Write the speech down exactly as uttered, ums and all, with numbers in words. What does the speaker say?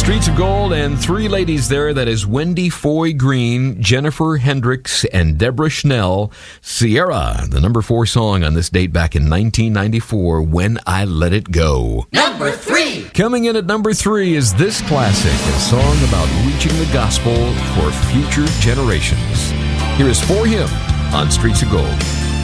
Streets of Gold and three ladies there. That is Wendy Foy Green, Jennifer Hendricks, and Deborah Schnell. Sierra, the number four song on this date back in nineteen ninety-four, When I Let It Go. Number three. Coming in at number three is this classic, a song about reaching the gospel for future generations. Here is For Him on Streets of Gold.